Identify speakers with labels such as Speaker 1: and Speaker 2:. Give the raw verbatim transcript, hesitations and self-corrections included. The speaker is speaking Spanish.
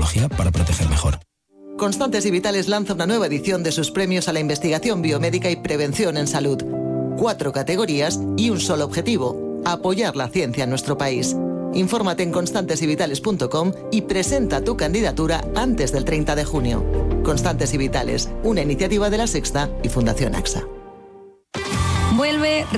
Speaker 1: tecnología para proteger mejor.
Speaker 2: Constantes y Vitales lanza una nueva edición de sus premios a la investigación biomédica y prevención en salud. Cuatro categorías y un solo objetivo: apoyar la ciencia en nuestro país. Infórmate en constantes y vitales punto com y presenta tu candidatura antes del treinta de junio. Constantes y Vitales, una iniciativa de La Sexta y Fundación AXA.
Speaker 3: Vuelve